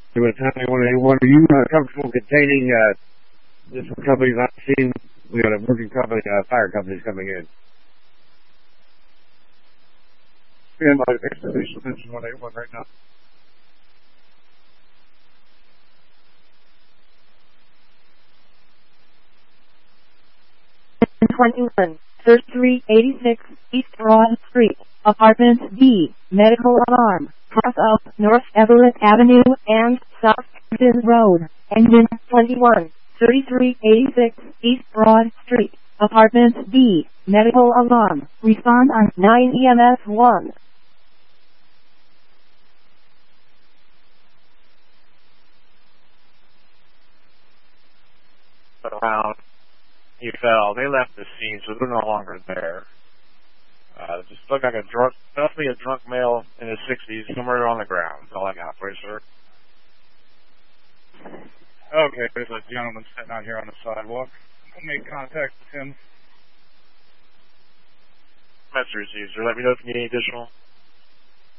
Do a time one are you comfortable containing this companies I've seen? We got a working company, fire companies coming in. And my expedition mentioned 181 right now. 21, 3386 East Broad Street, Apartment B, Medical Alarm, cross up North Everett Avenue and South Hampton Road, engine 21, 3386 East Broad Street, Apartment B, Medical Alarm, respond on 9 EMS 1. Around, he fell. They left the scene, so they're no longer there. Just looked like definitely a drunk male in his 60s, somewhere on the ground. That's all I got for you, sir. Okay, there's a gentleman sitting out here on the sidewalk. I'll make contact with him. Message received, sir. Let me know if you need any additional